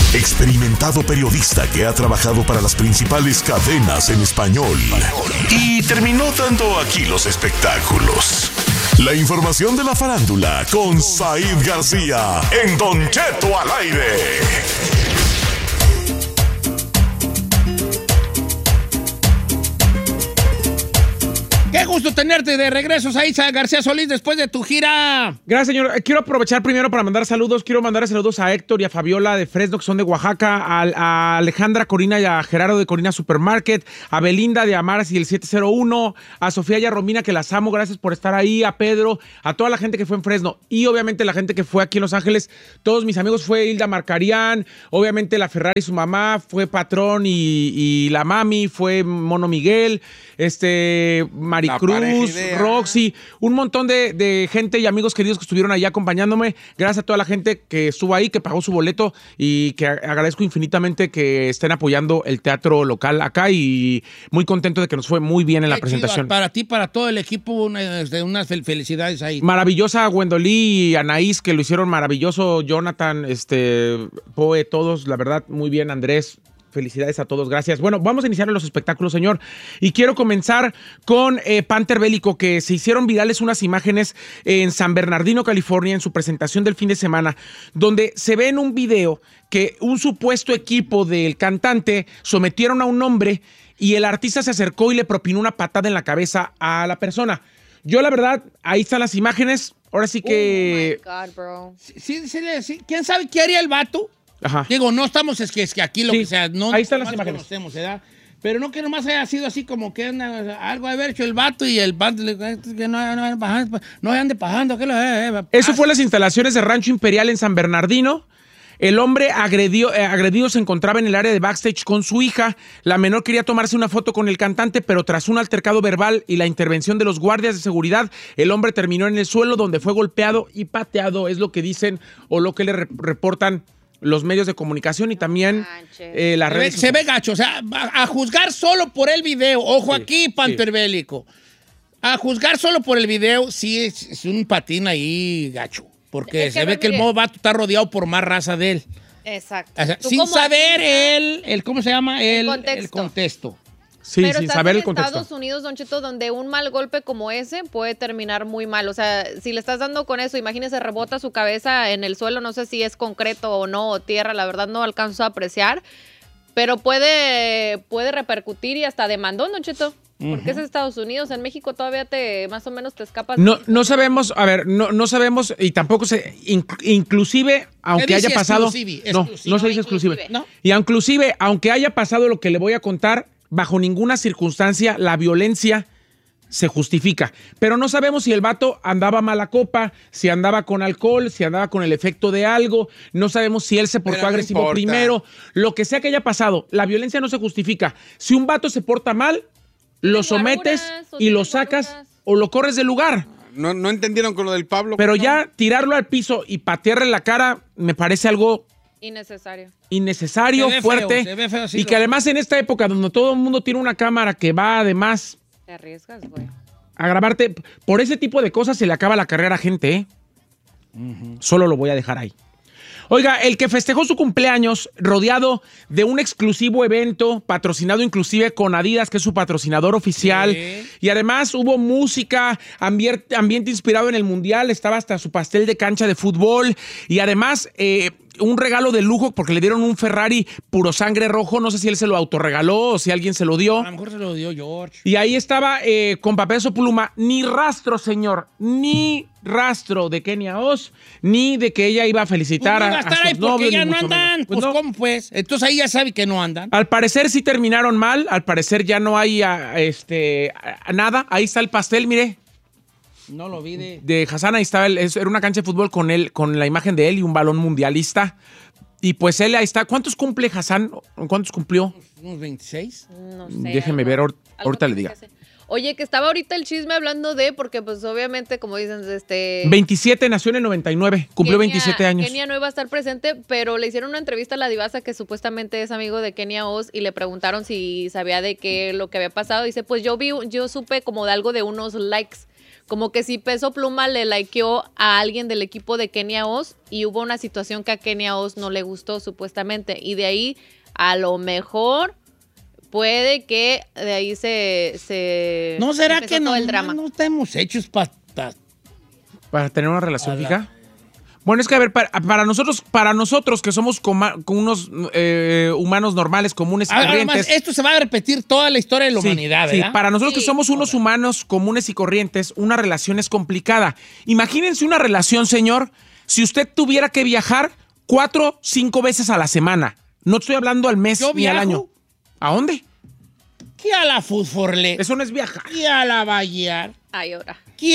experimentado periodista que ha trabajado para las principales cadenas en español y terminó dando aquí los espectáculos. La información de la farándula con Said García en Don Cheto al aire. Qué gusto tenerte de regreso, Said García Solís, después de tu gira. Gracias, señor. Quiero aprovechar primero para mandar saludos. Quiero mandar saludos a Héctor y a Fabiola de Fresno, que son de Oaxaca, a Alejandra Corina y a Gerardo de Corina Supermarket, a Belinda de Amaras y el 701, a Sofía y a Romina, que las amo. Gracias por estar ahí, a Pedro, a toda la gente que fue en Fresno y obviamente la gente que fue aquí en Los Ángeles. Todos mis amigos, fue Hilda Marcarián, obviamente la Ferrari y su mamá, fue Patrón y la mami, fue Mono Miguel, Maricruz, Roxy, un montón de gente y amigos queridos que estuvieron allá acompañándome. Gracias a toda la gente que estuvo ahí, que pagó su boleto y que agradezco infinitamente que estén apoyando el teatro local acá y muy contento de que nos fue muy bien en la presentación. Para ti, para todo el equipo, unas felicidades ahí. Maravillosa Gwendolí y Anaís, que lo hicieron maravilloso. Jonathan, Poe, todos, la verdad, muy bien, Andrés. Felicidades a todos, gracias. Bueno, vamos a iniciar los espectáculos, señor. Y quiero comenzar con Panther Bélico, que se hicieron virales unas imágenes en San Bernardino, California, en su presentación del fin de semana, donde se ve en un video que un supuesto equipo del cantante sometieron a un hombre y el artista se acercó y le propinó una patada en la cabeza a la persona. Yo, la verdad, ahí están las imágenes. Ahora sí que... Oh, my God, bro. Sí. ¿Quién sabe qué haría el vato? Ajá. Digo, no estamos, es que aquí lo que sea, no. Ahí están las imágenes. Conocemos, ¿verdad? Pero no que nomás haya sido así como que algo de haber hecho el vato y el vato que no ande pajando. Eso fue las instalaciones de Rancho Imperial en San Bernardino. El hombre agredido se encontraba en el área de backstage con su hija. La menor quería tomarse una foto con el cantante, pero tras un altercado verbal y la intervención de los guardias de seguridad, el hombre terminó en el suelo donde fue golpeado y pateado. Es lo que dicen o lo que le reportan los medios de comunicación y tammen las redes. Se ve gacho, o sea, a juzgar solo por el video, ojo aquí, Panther Bélico, a juzgar solo por el video, sí es un patín ahí gacho, porque se ve que el modo vato está rodeado por más raza de él. Exacto. O sea, sin saber el ¿cómo se llama? El contexto. Sí, pero sin estás saber en el contexto. Estados Unidos, Don Cheto, donde un mal golpe como ese puede terminar muy mal. O sea, si le estás dando con eso, imagínese, rebota su cabeza en el suelo, no sé si es concreto o no, o tierra, la verdad no alcanzo a apreciar, pero puede repercutir y hasta demandó, Don Cheto. Porque es Estados Unidos, en México todavía más o menos te escapas. No sabemos, a ver, no sabemos y tampoco inclusive, aunque haya pasado. No se dice exclusive. ¿No? Y inclusive, aunque haya pasado lo que le voy a contar, bajo ninguna circunstancia la violencia se justifica. Pero no sabemos si el vato andaba mala copa, si andaba con alcohol, si andaba con el efecto de algo. No sabemos si él se portó agresivo primero. Lo que sea que haya pasado, la violencia no se justifica. Si un vato se porta mal, lo sometes y lo sacas o lo corres del lugar. No entendieron con lo del Pablo. Pero ya tirarlo al piso y patearle la cara me parece algo innecesario, fuerte. Feo, y que además en esta época donde todo el mundo tiene una cámara que va además te arriesgas, güey, a grabarte, por ese tipo de cosas se le acaba la carrera a gente, ¿eh? Solo lo voy a dejar ahí. Oiga, el que festejó su cumpleaños rodeado de un exclusivo evento, patrocinado inclusive con Adidas, que es su patrocinador oficial, y además hubo música, ambiente inspirado en el Mundial, estaba hasta su pastel de cancha de fútbol, y además un regalo de lujo porque le dieron un Ferrari puro sangre rojo, no sé si él se lo autorregaló o si alguien se lo dio. A lo mejor se lo dio George. Y ahí estaba con papel o pluma, ni rastro, señor, ni rastro de Kenia Oz, ni de que ella iba a felicitar a sus ahí novios. Porque ya no andan, pues no. ¿Cómo pues? Entonces ahí ya sabe que no andan. Al parecer sí terminaron mal, al parecer ya no hay nada, ahí está el pastel, mire. No lo vi de Hassan, ahí estaba, era una cancha de fútbol con él, con la imagen de él y un balón mundialista. Y pues él ahí está. ¿Cuántos cumple Hassan? ¿Cuántos cumplió? Unos 26. No sé. Déjeme ver, ahorita le diga. Oye, que estaba ahorita el chisme hablando porque pues obviamente, como dicen, 27, nació en el 99, cumplió 27 años. Kenia no iba a estar presente, pero le hicieron una entrevista a la divasa que supuestamente es amigo de Kenia Oz y le preguntaron si sabía de qué lo que había pasado. Dice, pues yo supe como de algo de unos likes como que si Peso Pluma le likeó a alguien del equipo de Kenia Oz y hubo una situación que a Kenia Oz no le gustó supuestamente. Y de ahí, a lo mejor, puede que de ahí se ¿No será que todo el drama. no estamos hechos para tener una relación fija? Bueno, es que a ver, para nosotros que somos con unos humanos normales, comunes y corrientes. Además, esto se va a repetir toda la historia de la humanidad, ¿verdad? Sí, para nosotros que somos unos humanos comunes y corrientes, una relación es complicada. Imagínense una relación, señor, si usted tuviera que viajar 4, 5 veces a la semana. No estoy hablando al mes ni al año. ¿A dónde? ¿Qué a la Fusforle? Eso no es viajar. ¿Qué a la Bayar? Ay, ahora. ¿Qué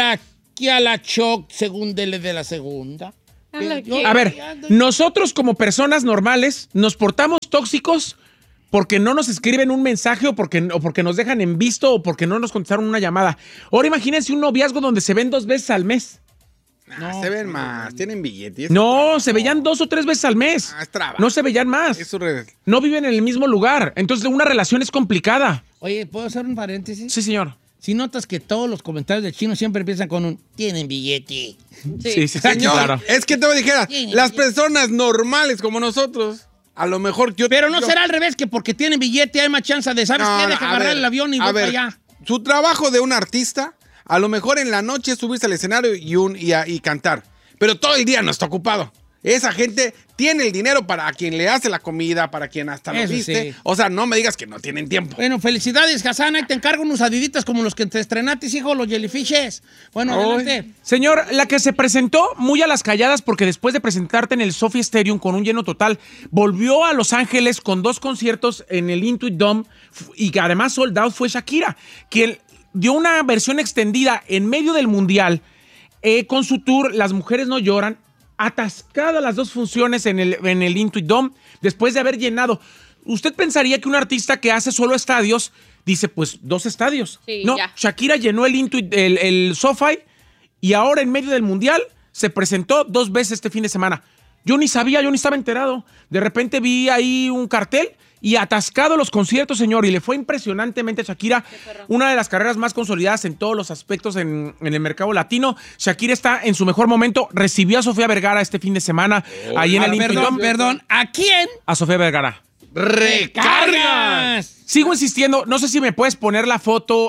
a la Choc, según dele de la segunda? A ver, nosotros como personas normales nos portamos tóxicos porque no nos escriben un mensaje o porque nos dejan en visto o porque no nos contestaron una llamada. Ahora imagínense un noviazgo donde se ven 2 veces al mes. No, se ven más, tienen billetes. No, se veían 2 o 3 veces al mes. Es trabajo. No se veían más. No viven en el mismo lugar. Entonces una relación es complicada. Oye, ¿puedo hacer un paréntesis? Sí, señor. Si notas que todos los comentarios de Chino siempre empiezan con un tienen billete. Sí, señor, claro. Es que te dijera, las personas normales como nosotros, a lo mejor Pero no será al revés, que porque tienen billete hay más chance de, ¿sabes qué? Deja agarrar el avión y voy para allá. Su trabajo de un artista, a lo mejor en la noche es subirse al escenario y cantar. Pero todo el día no está ocupado. Esa gente tiene el dinero para quien le hace la comida, para quien hasta lo viste. Sí. O sea, no me digas que no tienen tiempo. Bueno, felicidades, Hassan. Ahí te encargo unos adiditas como los que te estrenaste, hijo, los Jellyfishes. Bueno, adelante. Señor, la que se presentó muy a las calladas porque después de presentarte en el Sophie Stadium con un lleno total, volvió a Los Ángeles con 2 conciertos en el Intuit Dome y que además sold out fue Shakira, quien dio una versión extendida en medio del Mundial con su tour Las Mujeres No Lloran, atascada las 2 funciones en el Intuit Dome, después de haber llenado. Usted pensaría que un artista que hace solo estadios, dice, pues 2 estadios. Sí, no, ya. Shakira llenó el SoFi y ahora en medio del Mundial se presentó 2 veces este fin de semana. Yo ni sabía, yo ni estaba enterado. De repente vi ahí un cartel y atascado los conciertos, señor, y le fue impresionantemente a Shakira, una de las carreras más consolidadas en todos los aspectos en el mercado latino. Shakira está en su mejor momento, recibió a Sofía Vergara este fin de semana, ahí en el Intuit Dome. Perdón, ¿a quién? A Sofía Vergara. ¡Recargas! Sigo insistiendo, no sé si me puedes poner la foto,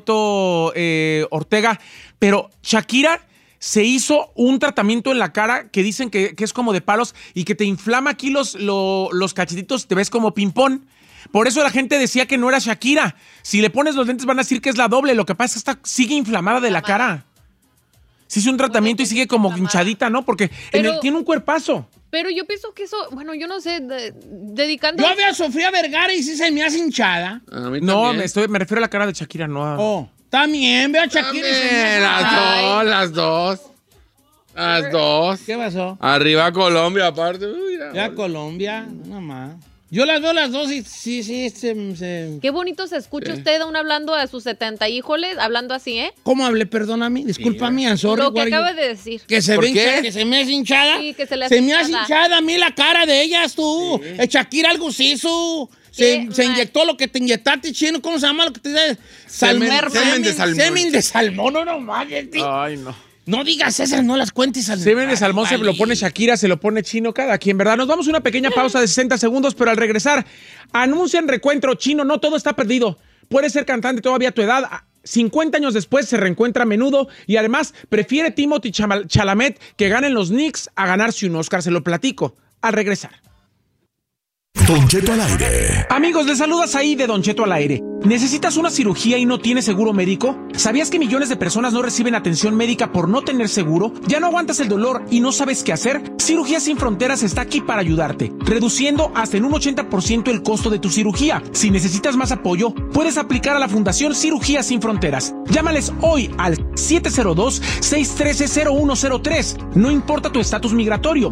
Ortega, pero Shakira se hizo un tratamiento en la cara que dicen que es como de palos y que te inflama aquí los cachetitos, te ves como ping-pong. Por eso la gente decía que no era Shakira. Si le pones los lentes van a decir que es la doble. Lo que pasa es que sigue inflamada de la cara. Se hizo un tratamiento y sigue como hinchadita, ¿no? Porque tiene un cuerpazo. Pero yo pienso que eso, bueno, yo no sé, dedicando... Yo veo a Sofía Vergara y sí se me hace hinchada. A mí no, me refiero a la cara de Shakira, no a... Oh. También, veo a Shakira. Las dos. ¿Qué pasó? Arriba Colombia, aparte. Ya Colombia, nada más. Yo las veo las dos y sí, se... Qué bonito se escucha usted aún hablando de sus 70 híjoles, hablando así, ¿eh? ¿Cómo hablé? Perdóname, discúlpame, I'm sorry. Lo que acaba de decir. Que se ve hinchada, que se me hace hinchada. Sí, que se le hace me hace hinchada a mí la cara de ellas, tú. Sí. Shakira algo se hizo. Se inyectó lo que te inyectaste, Chino. ¿Cómo se llama lo que te dice? Semen de salmón. Semen de salmón, no mames. Ay, no. No digas esas, no las cuentes. Semen de salmón se lo pone Shakira, se lo pone Chino, cada quien, ¿verdad? Nos vamos a una pequeña pausa de 60 segundos, pero al regresar, anuncian recuentro. Chino, no todo está perdido. Puedes ser cantante todavía a tu edad. 50 años después se reencuentra a menudo y además prefiere Timothée Chalamet que ganen los Knicks a ganarse un Oscar. Se lo platico al regresar. Don Cheto al aire. Amigos, les saluda Said de Don Cheto al aire. ¿Necesitas una cirugía y no tienes seguro médico? ¿Sabías que millones de personas no reciben atención médica por no tener seguro? ¿Ya no aguantas el dolor y no sabes qué hacer? Cirugías Sin Fronteras está aquí para ayudarte, reduciendo hasta en un 80% el costo de tu cirugía. Si necesitas más apoyo, puedes aplicar a la Fundación Cirugías Sin Fronteras. Llámales hoy al 702-613-0103. No importa tu estatus migratorio.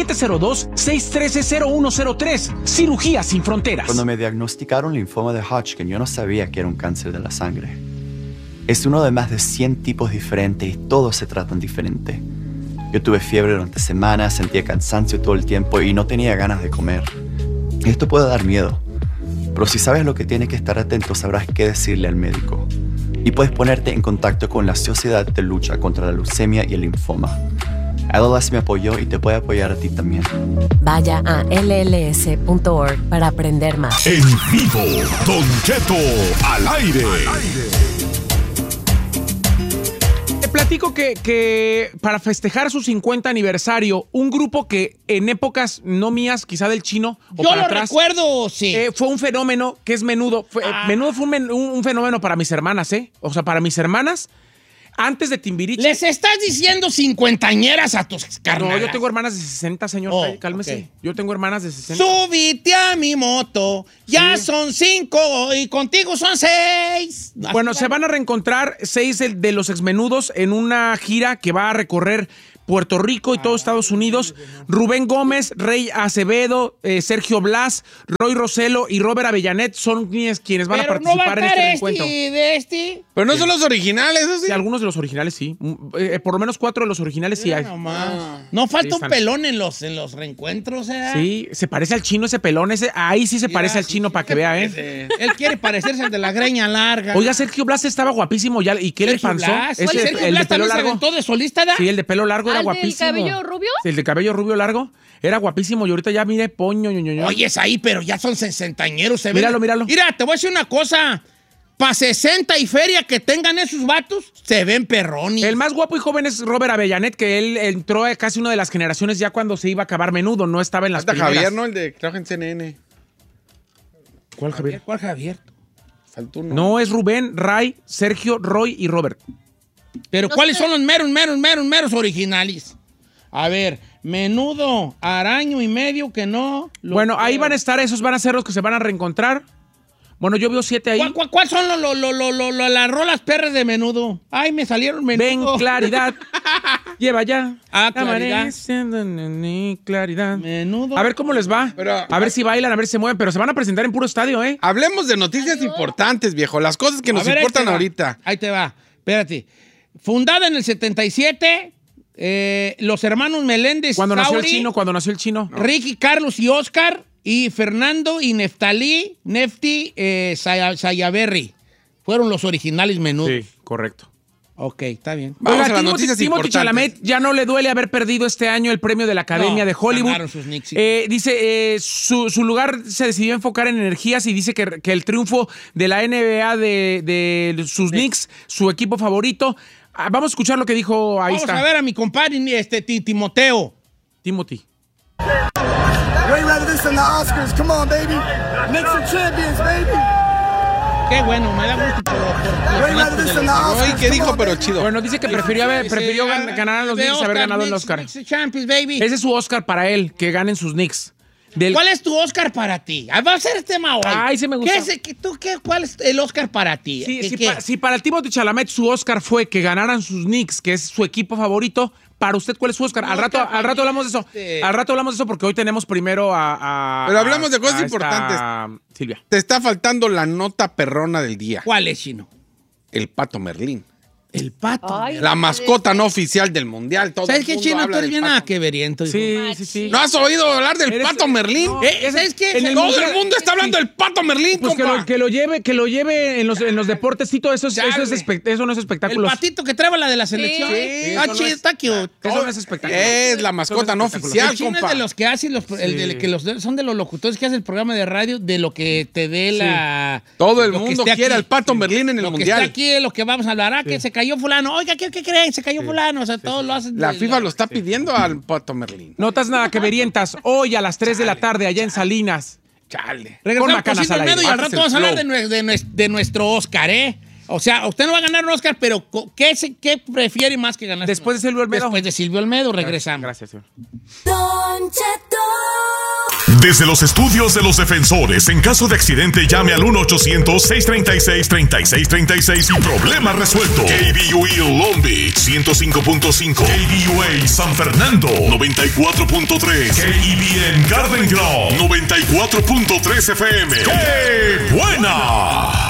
702-613-0103. Cirugías Sin Fronteras. Cuando me diagnosticaron linfoma de Hodgkin, yo no sabía que era un cáncer de la sangre. Es uno de más de 100 tipos diferentes y todos se tratan diferente. Yo tuve fiebre durante semanas, sentía cansancio todo el tiempo y no tenía ganas de comer. Esto puede dar miedo, pero si sabes lo que tienes que estar atento, sabrás qué decirle al médico. y puedes ponerte en contacto con la Sociedad de Lucha contra la Leucemia y el Linfoma. LLS me apoyó y te puede apoyar a ti también. Vaya a lls.org para aprender más. En vivo, Don Cheto al aire. Te platico que para festejar su 50 aniversario, un grupo que en épocas no mías, quizá del Chino o Yo para lo atrás, recuerdo, sí. fue un fenómeno que es Menudo. Menudo fue un fenómeno para mis hermanas, ¿eh? O sea, para mis hermanas, antes de Timbiriche. ¿Les estás diciendo cincuentañeras a tus carnalas? No, yo tengo hermanas de 60, señor. Cálmese. Okay. Yo tengo hermanas de 60. Súbite a mi moto, ya Sí. son 5 y contigo son 6. Bueno, se van a reencontrar 6 de los exmenudos en una gira que va a recorrer Puerto Rico y todo Estados Unidos. Rubén Gómez, Rey Acevedo, Sergio Blas, Roy Roselo y Robert Avellanet son quienes van a participar en este reencuentro. de este. Pero no son los originales, ¿o sí? Sí, algunos de los originales sí. Por lo menos 4 de los originales sí hay. No falta Sí, un están. pelón en los reencuentros, ¿eh? Sí, se parece al Chino ese pelón. Ahí sí se parece al Chino para que vea, ¿eh? Él quiere parecerse al de la greña larga. Oiga, Sergio Blas estaba guapísimo ya. ¿Y qué le Sergio pasó? Blas. Ese, Sergio el de Blas pelo también se largo. aventó de solista, ¿da? Sí, el de pelo largo era ¿Al del guapísimo. cabello rubio? Sí, el de cabello rubio largo era guapísimo y ahorita ya mire poño. Oye, es ahí, pero ya son sesentañeros. Se ven. Míralo, míralo. Mira, te voy a decir una cosa. Pa' 60 y feria que tengan esos vatos, se ven perrones. El más guapo y joven es Robert Avellanet, que él entró a casi una de las generaciones ya cuando se iba a acabar Menudo, no estaba en las Falta primeras. Javier, ¿no? El de que trabaja en CNN. ¿Cuál Javier? ¿Cuál Javier? Faltó uno. No, es Rubén, Ray, Sergio, Roy y Robert. Pero No ¿cuáles sé. son los meros originales? A ver, Menudo, araño y medio que no. Bueno, ahí van a estar, esos van a ser los que se van a reencontrar. Bueno, yo veo 7 ahí. ¿Cuál son las rolas perras de Menudo? Ay, me salieron Ven, Menudo. claridad. Lleva ya. Claridad. Amaneciendo en claridad. Menudo. A ver cómo les va. Pero- a ver si bailan, a ver si se mueven. Pero se van a presentar en puro estadio, ¿eh? Hablemos de noticias importantes, viejo. Las cosas que nos A ver, ahí importan te va. ahorita. Ahí te va. Espérate. Fundada en el 77, los hermanos Meléndez Cuando nació el Sauri, chino. Ricky, Carlos y Oscar, y Fernando y Nefti Sayaberry. Fueron los originales Menudos. Sí, correcto. Ok, está bien. Vamos Oiga, a las noticias Timothy importantes. Chalamet ya no le duele haber perdido este año el premio de la Academia No, de Hollywood. ganaron sus Knicks, sí. Dice, su lugar se decidió enfocar en energías y dice que el triunfo de la NBA de sus Knicks, su equipo favorito. Vamos a escuchar lo que dijo, ahí Vamos está. a ver a mi compadre Timoteo. Timothy. You ain't ready this in the Oscars. Come on, baby. Make some champions, baby. Qué bueno, me da gusto por You ain't ready this in the Oscars. Oye, ¿qué Come dijo? on, Pero baby. chido. Bueno, dice que prefirió ganar a los Knicks haber ganado el Oscar. Champions, baby. Ese es su Oscar para él, que ganen sus Knicks. ¿Cuál es tu Oscar para ti? Va a ser el tema hoy. Ay, sí me gusta. ¿Cuál es el Oscar para ti? Si para el Timothy Chalamet su Oscar fue que ganaran sus Knicks, que es su equipo favorito, para usted, ¿cuál es su Oscar? Al rato hablamos de eso. Al rato hablamos de eso porque hoy tenemos primero a Pero hablamos de cosas a esta importantes. Silvia. Te está faltando la nota perrona del día. ¿Cuál es, Chino? El Pato Merlín. El pato. Ay, La mascota no oficial del mundial. Todo ¿Sabes el qué, mundo Chino? Tú habla eres del bien Pato. aqueveriento. Sí. ¿No has oído hablar del Eres- Pato Merlín? No. ¿Sabes qué? En el Todo mundial- el mundo está hablando del Pato Merlín, Pues compa. que lo lleve en los deportes, eso no es El espectáculo. patito que trae la de la selección. Sí. Está eso no chido, es- está cute. Eso no es espectáculo. Es la mascota no oficial, El Chino es compa. de los que hacen son de los locutores que hacen el programa de radio de lo que te dé la... Todo el lo que mundo esté quiere aquí. al Pato Merlín en el Lo que mundial. está aquí es lo que vamos a hablar. Que se cayó fulano. Oiga, ¿qué creen? Se cayó fulano. O sea, todos lo hacen. La FIFA lo está pidiendo al Pato Merlín. Notas nada que verientas. Hoy a las 3 de la tarde allá en Salinas. Chale. Regresamos Con Macanas con al aire. Medo y al Bajas rato el vamos a hablar flow. de nuestro Oscar, ¿eh? O sea, usted no va a ganar un Oscar, pero ¿qué prefiere más que ganar? Después de Silvio Olmedo. Después de Silvio Olmedo, regresamos. Gracias, señor. Don Cheto. Desde los estudios de los defensores, en caso de accidente, llame al 1-800-636-3636 y problema resuelto. KBUE Long Beach 105.5, KBUA San Fernando 94.3, KEBN Garden Grove 94.3 FM. ¡Qué buena!